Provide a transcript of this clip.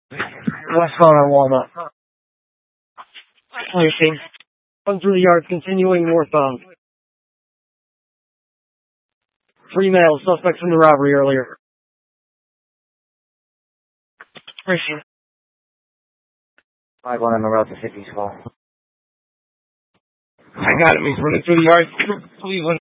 Westbound on Walnut. Racing. Run through the yards, continuing northbound. 3 males, suspects in the robbery earlier. Racing. 5-1 on the road to City Hall. I got him. He's running through the yards. Cleveland.